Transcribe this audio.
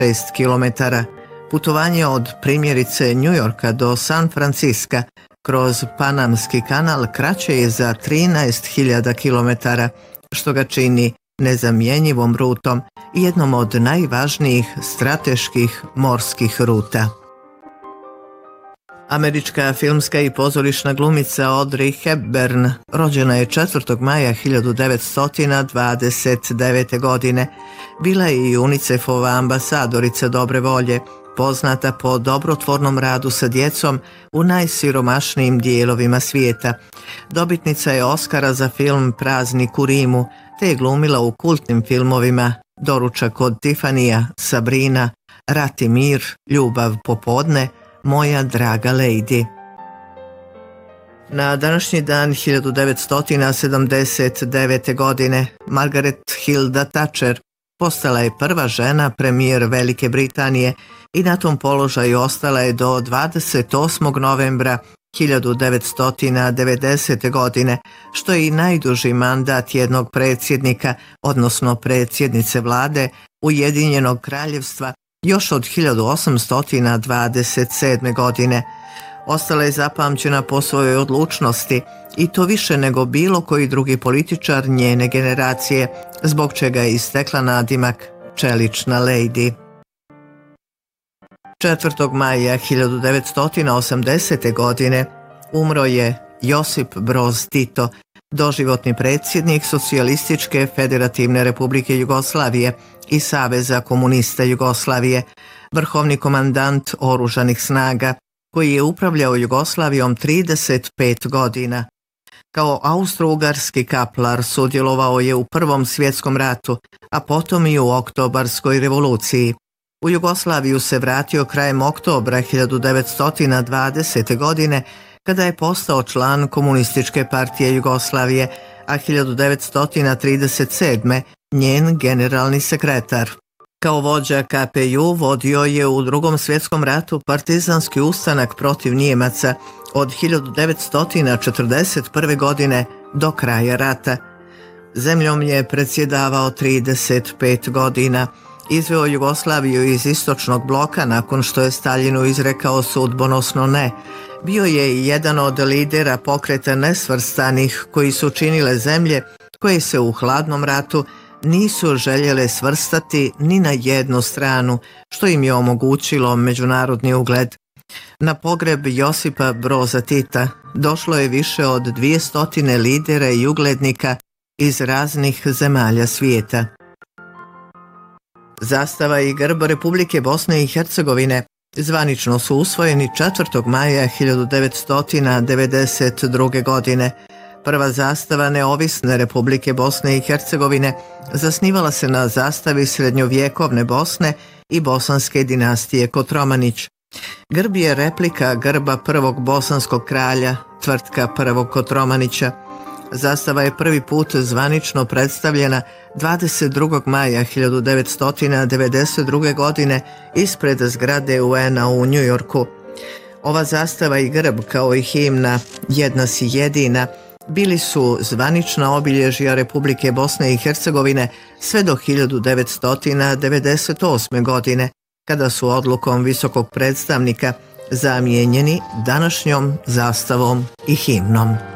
km. Putovanje od primjerice Njujorka do San Franciska kroz Panamski kanal kraće je za 13.000 km, što ga čini nezamjenjivom rutom i jednom od najvažnijih strateških morskih ruta. Američka filmska i pozorišna glumica Audrey Hepburn rođena je 4. maja 1929. godine. Bila je i UNICEF-ova ambasadorica dobre volje, poznata po dobrotvornom radu sa djecom u najsiromašnijim dijelovima svijeta. Dobitnica je Oscara za film Praznik u Rimu, te je glumila u kultnim filmovima Doručak od Tifanija, Sabrina, Rat i mir, Ljubav popodne, Moja draga lady. Na današnji dan 1979. godine Margaret Hilda Thatcher postala je prva žena premijer Velike Britanije i na tom položaju ostala je do 28. novembra 1990. godine, što je i najduži mandat jednog predsjednika, odnosno predsjednice vlade Ujedinjenog kraljevstva još od 1827. godine. Ostala je zapamćena po svojoj odlučnosti i to više nego bilo koji drugi političar njene generacije, zbog čega je istekla nadimak Čelična lady. 4. maja 1980. godine umro je Josip Broz Tito, doživotni predsjednik Socijalističke federativne republike Jugoslavije i Saveza komunista Jugoslavije, vrhovni komandant oružanih snaga koji je upravljao Jugoslavijom 35 godina. Kao austro-ugarski kaplar sudjelovao je u Prvom svjetskom ratu, a potom i u Oktobarskoj revoluciji. U Jugoslaviju se vratio krajem oktobra 1920. godine kada je postao član Komunističke partije Jugoslavije, a 1937. njen generalni sekretar. Kao vođa KPJ vodio je u Drugom svjetskom ratu partizanski ustanak protiv Nijemaca od 1941. godine do kraja rata. Zemljom je predsjedavao 35 godina. Izveo Jugoslaviju iz istočnog bloka nakon što je Staljinu izrekao sudbonosno ne. Bio je i jedan od lidera pokreta nesvrstanih koji su činile zemlje koje se u hladnom ratu nisu željele svrstati ni na jednu stranu, što im je omogućilo međunarodni ugled. Na pogreb Josipa Broza Tita došlo je više od 200 lidera i uglednika iz raznih zemalja svijeta. Zastava i grb Republike Bosne i Hercegovine zvanično su usvojeni 4. maja 1992. godine. Prva zastava neovisne Republike Bosne i Hercegovine zasnivala se na zastavi srednjovjekovne Bosne i bosanske dinastije Kotromanić. Grb je replika grba prvog bosanskog kralja, tvrtka prvog Kotromanića. Zastava je prvi put zvanično predstavljena 22. maja 1992. godine ispred zgrade UN-a u Njujorku. Ova zastava i grb, kao i himna Jedna si jedina, bili su zvanična obilježja Republike Bosne i Hercegovine sve do 1998. godine, kada su odlukom visokog predstavnika zamijenjeni današnjom zastavom i himnom.